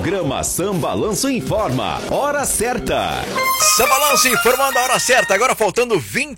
Programa Sambalanço informa. Hora certa. Sambalanço informando a hora certa. Agora faltando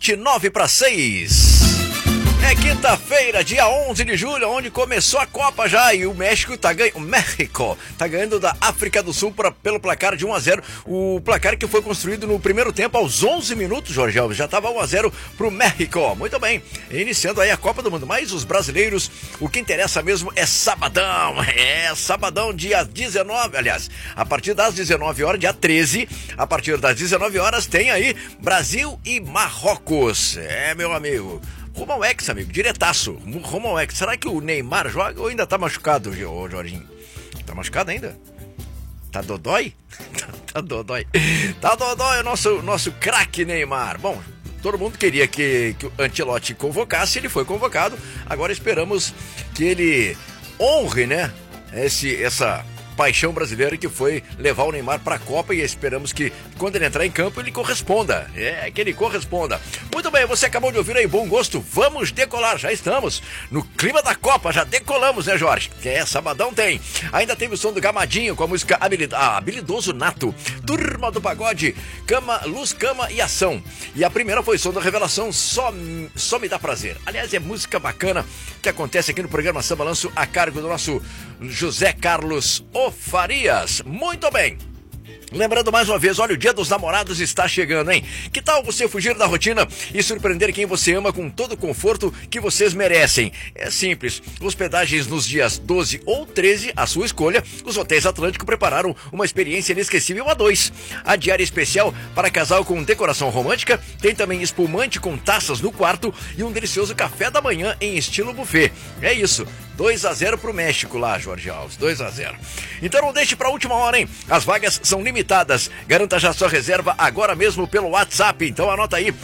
29:06. É quinta-feira, dia 11 de julho, onde começou a Copa já. E o México tá ganhando da África do Sul pelo placar de 1-0. O placar que foi construído no primeiro tempo aos 11 minutos, Jorge Alves. Já tava 1-0 pro México. Muito bem. Iniciando aí a Copa do Mundo. Mas os brasileiros, o que interessa mesmo é sabadão. É sabadão, dia 19. Aliás, a partir das 19 horas, dia 13, a partir das 19 horas, tem aí Brasil e Marrocos. É, meu amigo. Rumo ao Hexa, amigo, diretaço. Rumo ao Hexa. Será que o Neymar joga ou ainda tá machucado, Jorginho? Tá machucado ainda? Tá dodói? Tá dodói. Tá dodói o nosso craque Neymar. Bom, todo mundo queria que o Ancelotti convocasse, ele foi convocado. Agora esperamos que ele honre, né, essa paixão brasileira que foi levar o Neymar para a Copa, e esperamos que quando ele entrar em campo ele corresponda. Que ele corresponda. Muito bem, você acabou de ouvir aí Bom Gosto. Vamos decolar, já estamos no clima da Copa, já decolamos, né, Jorge? Sabadão tem. Ainda teve o som do Gamadinho com a música Habilidoso Nato. Turma do Pagode, Luz, Cama e Ação. E a primeira foi som da Revelação, Só Me Dá Prazer. Aliás, é música bacana que acontece aqui no programa Sambalanço a cargo do nosso José Carlos Farias. Muito bem. Lembrando mais uma vez, olha, o Dia dos Namorados está chegando, hein? Que tal você fugir da rotina e surpreender quem você ama com todo o conforto que vocês merecem? É simples. Hospedagens nos dias 12 ou 13, a sua escolha. Os Hotéis Atlântico prepararam uma experiência inesquecível a dois. A diária especial para casal com decoração romântica. Tem também espumante com taças no quarto e um delicioso café da manhã em estilo buffet. É isso. 2-0 pro México lá, Jorge Alves. 2-0. Então não deixe pra última hora, hein? As vagas são limitadas. Garanta já sua reserva agora mesmo pelo WhatsApp. Então anota aí: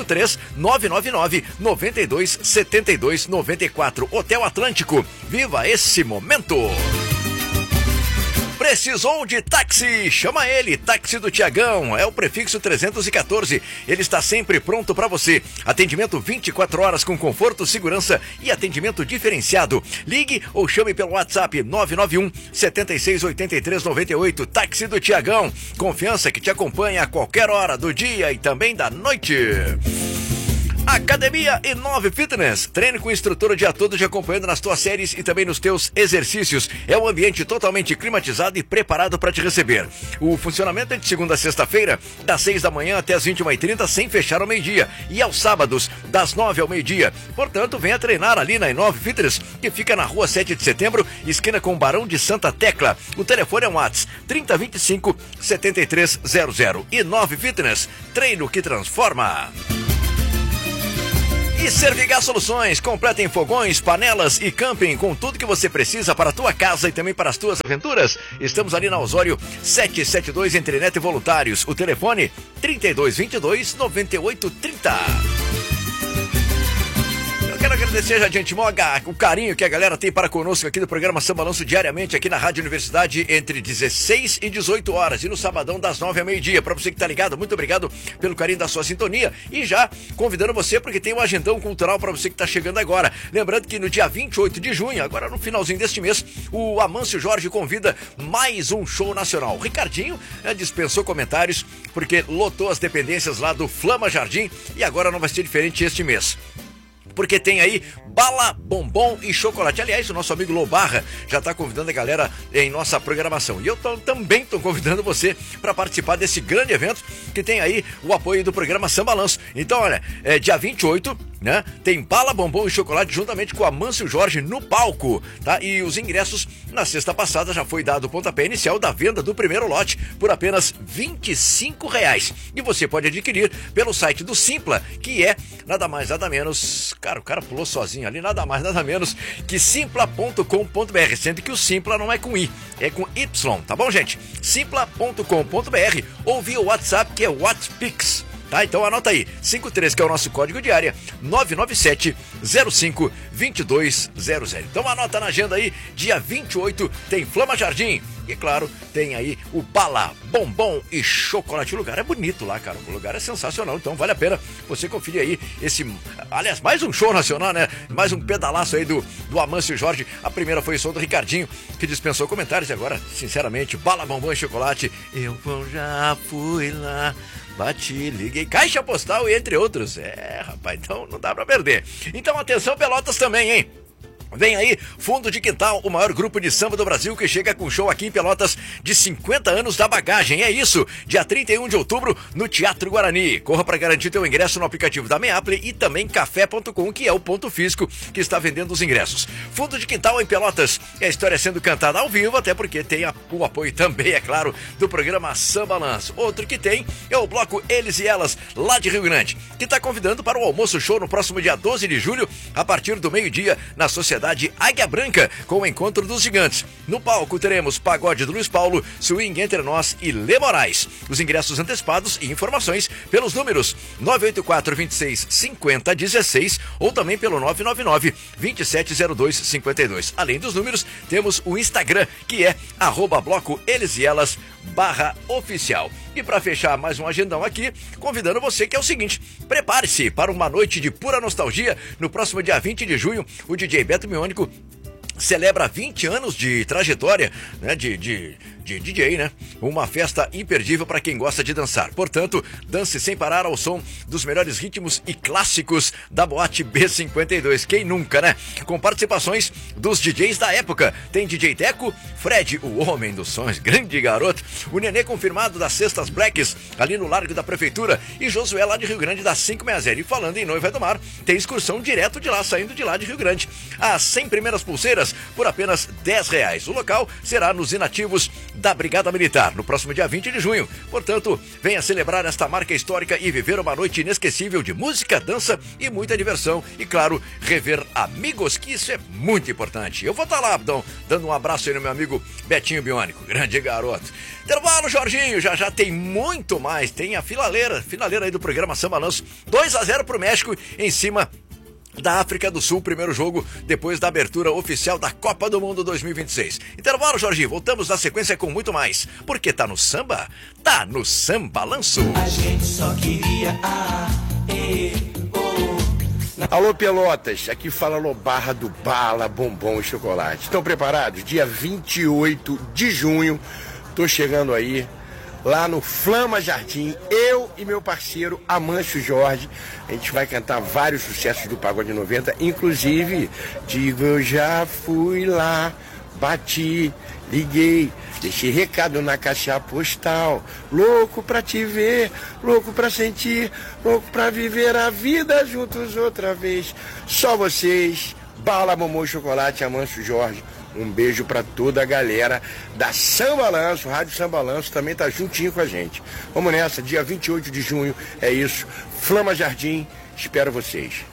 53999-927294. Hotel Atlântico. Viva esse momento! Precisou de táxi? Chama ele, Táxi do Tiagão, é o prefixo 314. Ele está sempre pronto para você. Atendimento 24 horas com conforto, segurança e atendimento diferenciado. Ligue ou chame pelo WhatsApp 991 768398. Táxi do Tiagão, confiança que te acompanha a qualquer hora do dia e também da noite. Academia Inove Fitness. Treine com instrutor o dia todo te acompanhando nas tuas séries e também nos teus exercícios. É um ambiente totalmente climatizado e preparado para te receber. O funcionamento é de segunda a sexta-feira, das 6 da manhã até as 21h30, sem fechar ao meio-dia. E aos sábados, das 9 ao meio-dia. Portanto, venha treinar ali na Inove Fitness, que fica na rua 7 de setembro, esquina com Barão de Santa Tecla. O telefone é um WhatsApp 3025-7300. Inove Fitness, treino que transforma. E Servigar Soluções, completa em fogões, panelas e camping, com tudo que você precisa para a tua casa e também para as tuas aventuras. Estamos ali na Osório 772, entre Neto e Voluntários. O telefone 3222-9830. Quero agradecer já de antemão o carinho que a galera tem para conosco aqui no programa Sambalanço diariamente aqui na Rádio Universidade entre 16 e 18 horas e no sabadão das 9 ao meio-dia. Para você que tá ligado, muito obrigado pelo carinho da sua sintonia e já convidando você porque tem um agendão cultural para você que tá chegando agora. Lembrando que no dia 28 de junho, agora no finalzinho deste mês, o Amâncio Jorge convida mais um show nacional. O Ricardinho dispensou comentários porque lotou as dependências lá do Flama Jardim e agora não vai ser diferente este mês. Porque tem aí bala, bombom e chocolate. Aliás, o nosso amigo Lobarra já está convidando a galera em nossa programação. E eu também estou convidando você para participar desse grande evento que tem aí o apoio do programa Sambalanço. Então, olha, dia 28, né? Tem bala, bombom e chocolate juntamente com a Amâncio Jorge no palco, tá? E os ingressos na sexta passada já foi dado o pontapé inicial da venda do primeiro lote por apenas R$25. E você pode adquirir pelo site do Simpla, que é nada mais, nada menos... Cara, o cara pulou sozinho ali, nada mais, nada menos que simpla.com.br, sendo que o Simpla não é com I, é com Y, tá bom, gente? Simpla.com.br ou via o WhatsApp, que é o WhatsPix. Tá? Então anota aí, 53, que é o nosso código de área, 997-05-2200. Então anota na agenda aí, dia 28 tem Flama Jardim, E claro, tem aí o Bala, Bombom e Chocolate. O lugar é bonito lá, cara. O lugar é sensacional. Então vale a pena você conferir aí esse... Aliás, mais um show nacional, né? Mais um pedalaço aí do Amâncio Jorge. A primeira foi o som do Ricardinho, que dispensou comentários. E agora, sinceramente, Bala, Bombom e Chocolate. Eu já fui lá... Bati, liguei, Caixa Postal e entre outros. Rapaz, então não dá pra perder. Então atenção, Pelotas também, hein? Vem aí, Fundo de Quintal, o maior grupo de samba do Brasil, que chega com show aqui em Pelotas de 50 anos da bagagem. É isso, dia 31 de outubro no Teatro Guarani. Corra para garantir teu ingresso no aplicativo da Meaple e também café.com, que é o ponto físico que está vendendo os ingressos. Fundo de Quintal em Pelotas, e a história sendo cantada ao vivo, até porque tem o apoio também, é claro, do programa Samba Balanço. Outro que tem é o bloco Eles e Elas, lá de Rio Grande, que está convidando para o almoço show no próximo dia 12 de julho, a partir do meio-dia, na Sociedade Águia Branca, com o Encontro dos Gigantes. No palco teremos Pagode do Luiz Paulo, Swing Entre Nós e Lê Moraes. Os ingressos antecipados e informações pelos números 984 26 50 16 ou também pelo 999 2702 52. Além dos números, temos o Instagram, que é @bloco Eles e Elas /oficial. E para fechar mais um agendão aqui, convidando você que é o seguinte: prepare-se para uma noite de pura nostalgia. No próximo dia 20 de junho, o DJ Beto Miônico celebra 20 anos de trajetória, né, de DJ, né? Uma festa imperdível para quem gosta de dançar. Portanto, dance sem parar ao som dos melhores ritmos e clássicos da boate B52. Quem nunca, né? Com participações dos DJs da época. Tem DJ Teco, Fred, o homem dos sons, grande garoto, o Nenê confirmado das Cestas Blacks, ali no Largo da Prefeitura, e Josué lá de Rio Grande da 560. E falando em Noiva do Mar, tem excursão direto de lá, saindo de lá de Rio Grande. As 100 primeiras pulseiras por apenas R$10. O local será nos Inativos da Brigada Militar, no próximo dia 20 de junho. Portanto, venha celebrar esta marca histórica e viver uma noite inesquecível de música, dança e muita diversão. E, claro, rever amigos, que isso é muito importante. Eu vou estar lá, dando um abraço aí no meu amigo Betinho Biônico, grande garoto. Intervalo, Jorginho, já tem muito mais. Tem a finaleira aí do programa Samba Balanço, 2-0 pro México, em cima da África do Sul, primeiro jogo depois da abertura oficial da Copa do Mundo 2026. Intervalo, Jorginho, voltamos na sequência com muito mais, porque tá no samba, tá no Samba Balanço. A gente só queria Alô, Pelotas, aqui fala Lobarra do Bala, Bombom e Chocolate. Estão preparados? Dia 28 de junho, tô chegando aí, lá no Flama Jardim, eu e meu parceiro Amâncio Jorge. A gente vai cantar vários sucessos do Pagode 90, inclusive Digo Eu Já Fui Lá, Bati, Liguei, deixei recado na caixa postal. Louco pra te ver, louco pra sentir, louco pra viver a vida juntos outra vez. Só vocês, Bala, Bombom e Chocolate, Amâncio Jorge. Um beijo pra toda a galera da Samba Balanço, Rádio Samba Balanço também tá juntinho com a gente. Vamos nessa, dia 28 de junho, é isso. Flama Jardim, espero vocês.